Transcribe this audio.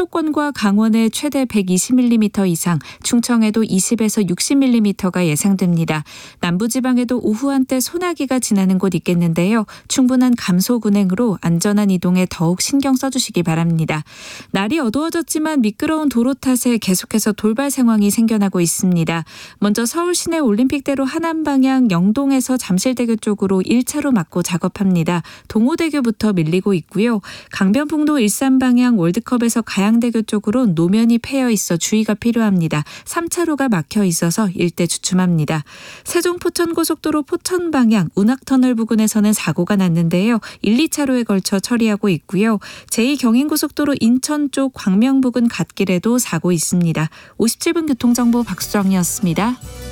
수도권과 강원에 최대 120mm 이상, 충청에도 20에서 60mm가 예상됩니다. 남부지방에도 오후 한때 소나기가 지나는 곳 있겠는데요. 충분한 감속 운행으로 안전한 이동에 더욱 신경 써주시기 바랍니다. 날이 어두워졌지만 미끄러운 도로 탓에 계속해서 돌발 상황이 생겨나고 있습니다. 먼저 서울 시내 올림픽대로 하남 방향 영동에서 잠실대교 쪽으로 1차로 막고 작업합니다. 동호대교부터 밀리고 있고요. 강변북로 일산 방향 월드컵에서 가양대교 쪽으로 노면이 패여 있어 주의가 필요합니다. 3차로가 막혀 있어서 일대 주춤합니다. 세종 포천고속도로 포천 방향 운학터널 부근에서는 사고가 났는데요. 1, 2차로에 걸쳐 처리하고 있고요. 제2경인고속도로 인천 쪽 광명 부근 갓길에도 사고 있습니다. 57분 교통정보 박수정이었습니다.